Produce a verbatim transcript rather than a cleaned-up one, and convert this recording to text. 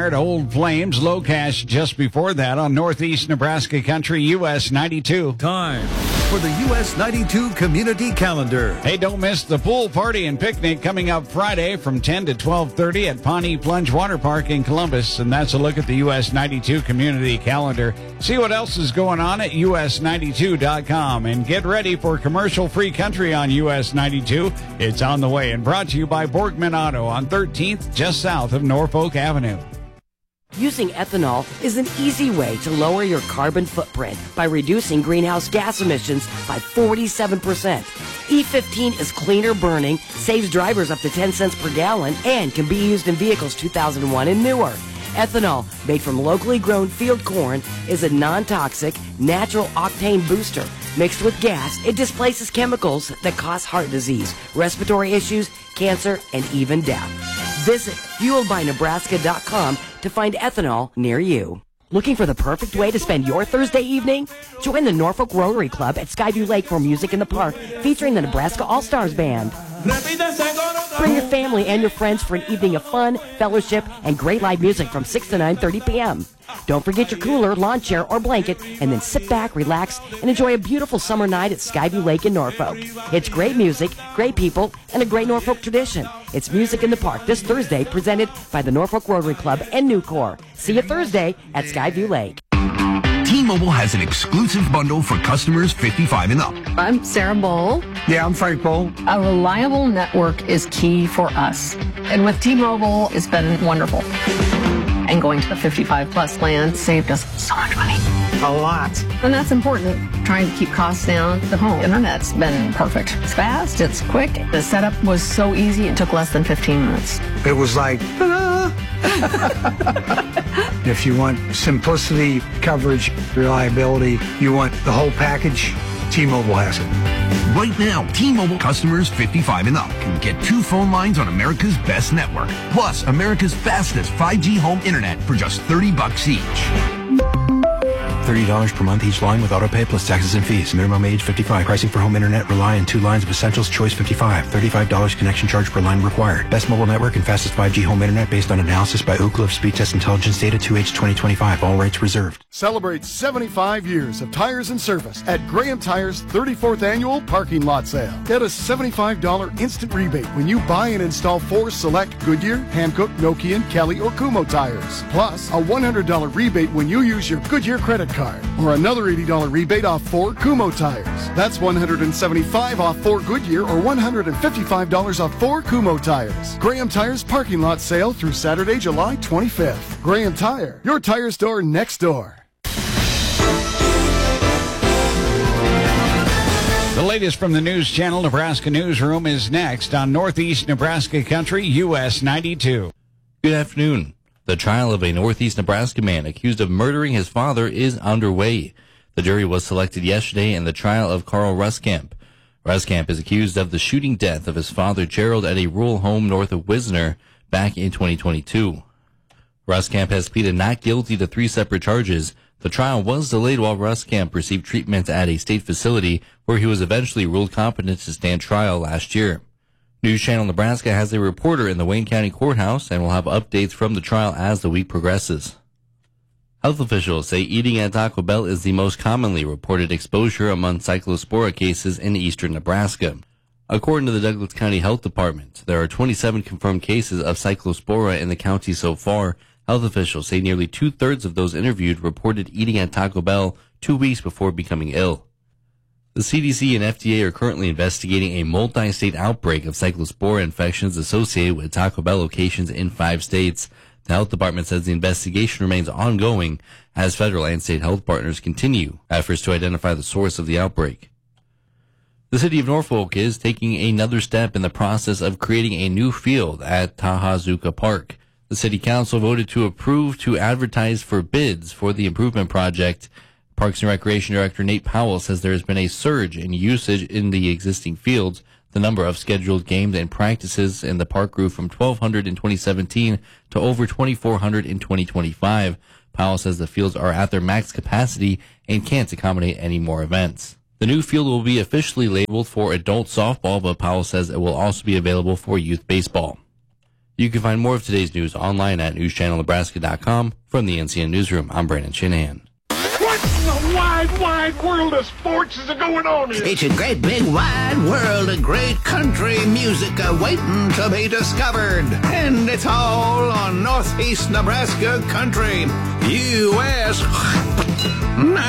Old Flames, low cash just before that on Northeast Nebraska Country, U S ninety-two. Time for the U S ninety-two Community Calendar. Hey, don't miss the pool party and picnic coming up Friday from ten to twelve thirty at Pawnee Plunge Water Park in Columbus. And that's a look at the U S ninety-two Community Calendar. See what else is going on at U S ninety-two dot com. And get ready for commercial-free country on U S ninety-two. It's on the way and brought to you by Borgman Auto on thirteenth, just south of Norfolk Avenue. Using ethanol is an easy way to lower your carbon footprint by reducing greenhouse gas emissions by forty-seven percent. E fifteen is cleaner burning, saves drivers up to ten cents per gallon, and can be used in vehicles two thousand one and newer. Ethanol, made from locally grown field corn, is a non-toxic, natural octane booster. Mixed with gas, it displaces chemicals that cause heart disease, respiratory issues, cancer, and even death. Visit fueled by nebraska dot com to find ethanol near you. Looking for the perfect way to spend your Thursday evening? Join the Norfolk Rotary Club at Skyview Lake for music in the park featuring the Nebraska All-Stars Band. Bring your family and your friends for an evening of fun, fellowship, and great live music from six to nine thirty p.m. Don't forget your cooler, lawn chair, or blanket, and then sit back, relax, and enjoy a beautiful summer night at Skyview Lake in Norfolk. It's great music, great people, and a great Norfolk tradition. It's Music in the Park this Thursday, presented by the Norfolk Rotary Club and Nucor. See you Thursday at Skyview Lake. T-Mobile has an exclusive bundle for customers fifty-five and up. I'm Sarah Bowl. Yeah, I'm Frank Bowl. A reliable network is key for us. And with T-Mobile, it's been wonderful. And going to the fifty-five plus plan saved us so much money. A lot. And that's important. Trying to keep costs down. The home internet's been perfect. It's fast, it's quick. The setup was so easy, it took less than fifteen minutes. It was like, ta-da! If you want simplicity, coverage, reliability, you want the whole package, T-Mobile has it. Right now, T-Mobile customers fifty-five and up can get two phone lines on America's best network, plus America's fastest five G home internet for just thirty bucks each. thirty dollars per month each line with autopay plus taxes and fees. Minimum age fifty-five. Pricing for home internet rely on two lines of Essentials Choice fifty-five. thirty-five dollars connection charge per line required. Best mobile network and fastest five G home internet based on analysis by Ookla of Speed Test Intelligence Data two H twenty twenty-five. All rights reserved. Celebrate seventy-five years of tires and service at Graham Tires' thirty-fourth Annual Parking Lot Sale. Get a seventy-five dollars instant rebate when you buy and install four select Goodyear, Hankook, Nokian, Kelly, or Kumho tires. Plus, a one hundred dollars rebate when you use your Goodyear credit card. Or another eighty dollars rebate off four Kumho tires. That's one hundred seventy-five dollars off four Goodyear or one hundred fifty-five dollars off four Kumho tires. Graham Tires Parking Lot Sale through Saturday, July twenty-fifth. Graham Tire, your tire store next door. The latest from the News Channel Nebraska Newsroom is next on Northeast Nebraska Country, U S ninety-two. Good afternoon. The trial of a Northeast Nebraska man accused of murdering his father is underway. The jury was selected yesterday in the trial of Carl Ruskamp. Ruskamp is accused of the shooting death of his father Gerald at a rural home north of Wisner back in twenty twenty-two. Ruskamp has pleaded not guilty to three separate charges. The trial was delayed while Ruskamp received treatment at a state facility where he was eventually ruled competent to stand trial last year. News Channel Nebraska has a reporter in the Wayne County Courthouse and will have updates from the trial as the week progresses. Health officials say eating at Taco Bell is the most commonly reported exposure among cyclospora cases in eastern Nebraska. According to the Douglas County Health Department, there are twenty-seven confirmed cases of cyclospora in the county so far. Health officials say nearly two-thirds of those interviewed reported eating at Taco Bell two weeks before becoming ill. The C D C and F D A are currently investigating a multi-state outbreak of cyclospora infections associated with Taco Bell locations in five states. The health department says the investigation remains ongoing as federal and state health partners continue efforts to identify the source of the outbreak. The city of Norfolk is taking another step in the process of creating a new field at Tahazuka Park. The city council voted to approve to advertise for bids for the improvement project. Parks and Recreation Director Nate Powell says there has been a surge in usage in the existing fields. The number of scheduled games and practices in the park grew from twelve hundred in twenty seventeen to over twenty-four hundred in twenty twenty-five. Powell says the fields are at their max capacity and can't accommodate any more events. The new field will be officially labeled for adult softball, but Powell says it will also be available for youth baseball. You can find more of today's news online at news channel nebraska dot com. From the N C N Newsroom, I'm Brandon Shanahan. What in the wide, wide world of sports is going on here? It's a great big wide world of great country music awaiting to be discovered. And it's all on Northeast Nebraska Country. U S